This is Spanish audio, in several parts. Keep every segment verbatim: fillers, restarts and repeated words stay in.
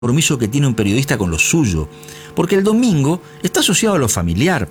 compromiso que tiene un periodista con lo suyo, porque el domingo está asociado a lo familiar.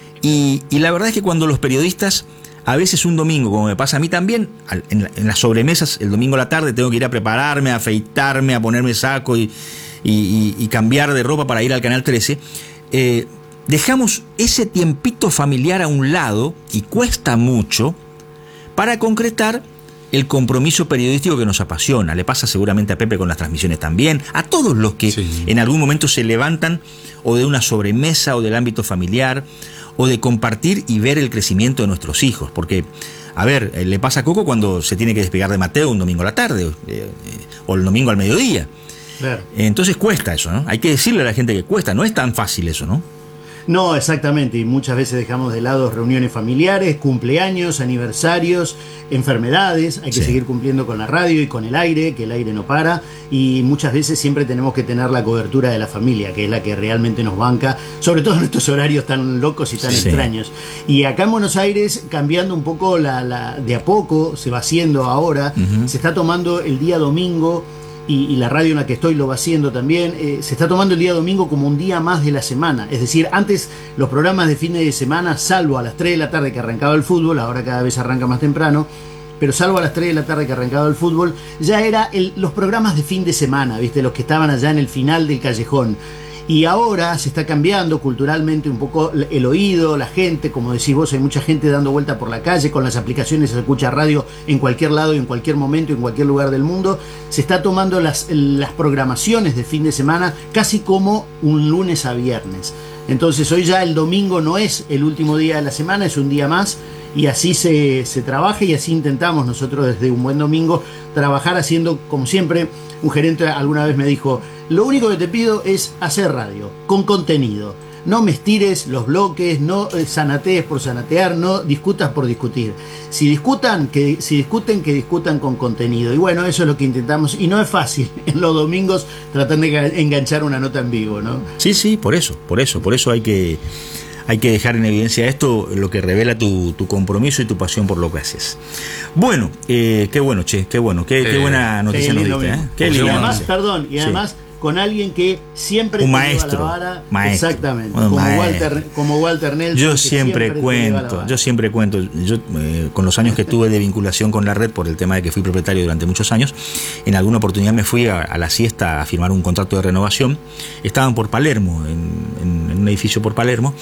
Y, y la verdad es que cuando los periodistas, a veces un domingo, como me pasa a mí también, en, la, en las sobremesas, el domingo a la tarde tengo que ir a prepararme, a afeitarme, a ponerme saco y, y, y, y cambiar de ropa para ir al Canal trece, eh, dejamos ese tiempito familiar a un lado, y cuesta mucho, para concretar el compromiso periodístico que nos apasiona. Le pasa seguramente a Pepe con las transmisiones también, a todos los que sí. en algún momento se levantan o de una sobremesa o del ámbito familiar, o de compartir y ver el crecimiento de nuestros hijos. Porque, a ver, le pasa a Coco cuando se tiene que despegar de Mateo un domingo a la tarde, eh, eh, o el domingo al mediodía. Claro. Entonces cuesta eso, ¿no? Hay que decirle a la gente que cuesta, no es tan fácil eso, ¿no? No, exactamente, y muchas veces dejamos de lado reuniones familiares, cumpleaños, aniversarios, enfermedades, hay que sí. seguir cumpliendo con la radio y con el aire, que el aire no para, y muchas veces siempre tenemos que tener la cobertura de la familia, que es la que realmente nos banca, sobre todo en estos horarios tan locos y tan sí. extraños. Y acá en Buenos Aires, cambiando un poco, la, la de a poco, se va haciendo ahora, uh-huh. se está tomando el día domingo, Y, y la radio en la que estoy lo va haciendo también, eh, se está tomando el día domingo como un día más de la semana. Es decir, antes los programas de fin de semana, salvo a las tres de la tarde que arrancaba el fútbol, ahora cada vez arranca más temprano, pero salvo a las tres de la tarde que arrancaba el fútbol, ya era el, los programas de fin de semana, ¿viste? Los que estaban allá en el final del callejón. Y ahora se está cambiando culturalmente un poco el oído, la gente, como decís vos, hay mucha gente dando vuelta por la calle, con las aplicaciones se escucha radio en cualquier lado y en cualquier momento, en cualquier lugar del mundo. Se está tomando las, las programaciones de fin de semana casi como un lunes a viernes. Entonces hoy ya el domingo no es el último día de la semana, es un día más, y así se, se trabaja, y así intentamos nosotros desde Un Buen Domingo trabajar haciendo, como siempre. Un gerente alguna vez me dijo: lo único que te pido es hacer radio, con contenido. No me estires los bloques, no zanatees por zanatear, no discutas por discutir. Si discutan, que, si discuten, que discutan con contenido. Y bueno, eso es lo que intentamos. Y no es fácil en los domingos tratar de enganchar una nota en vivo, ¿no? Sí, sí, por eso, por eso, por eso hay que... Hay que dejar en evidencia esto, lo que revela tu, tu compromiso y tu pasión por lo que haces. Bueno, eh, qué bueno, che, qué bueno, qué, eh, qué buena noticia nos diste, ¿eh? Qué y además, perdón, y además... Sí. con alguien que siempre un maestro, la vara, maestro, exactamente, como maestro. Walter, como Walter Nelson. Yo siempre, siempre cuento, yo siempre cuento, yo eh, con los años que tuve de vinculación con la red por el tema de que fui propietario durante muchos años, en alguna oportunidad me fui a, a la siesta a firmar un contrato de renovación. Estaban por Palermo, en, en, en un edificio por Palermo,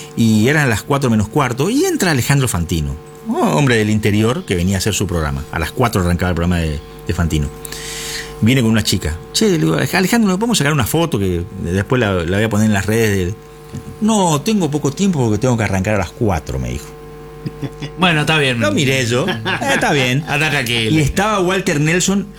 y eran las cuatro menos cuarto, y entra Alejandro Fantino, hombre del interior que venía a hacer su programa. A las cuatro arrancaba el programa de, de Fantino. Viene con una chica. Che, le digo: Alejandro, ¿no podemos sacar una foto que después la, la voy a poner en las redes? De... No, tengo poco tiempo porque tengo que arrancar a las cuatro, me dijo. Bueno, está bien. Lo miré yo. Eh, está bien. Anda tranquilo. Y estaba Walter Nelson